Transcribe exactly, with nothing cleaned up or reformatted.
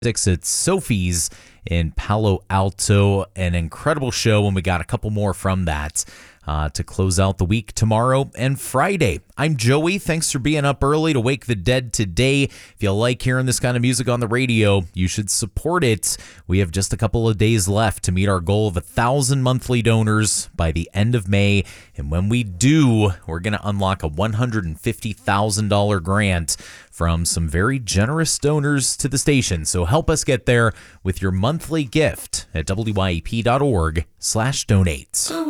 It's Sophie's in Palo Alto. An incredible show, and we got a couple more from that uh, to close out the week tomorrow and Friday. I'm Joey. Thanks for being up early to wake the dead today. If you like hearing this kind of music on the radio, you should support it. We have just a couple of days left to meet our goal of a thousand monthly donors by the end of May. And when we do, we're going to unlock a one hundred fifty thousand dollars grant from some very generous donors to the station. So help us get there with your monthly gift at W Y E P dot org slash donate.